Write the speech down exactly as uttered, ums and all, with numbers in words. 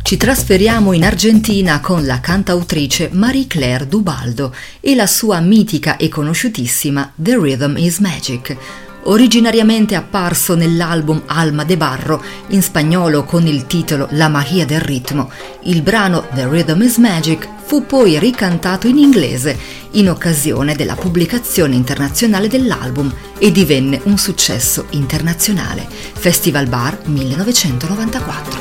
Ci trasferiamo in Argentina con la cantautrice Marie-Claire Dubaldo e la sua mitica e conosciutissima The Rhythm is Magic. Originariamente apparso nell'album Alma de Barro, in spagnolo con il titolo La magia del ritmo, il brano The Rhythm is Magic fu poi ricantato in inglese in occasione della pubblicazione internazionale dell'album e divenne un successo internazionale. Festival Bar millenovecentonovantaquattro.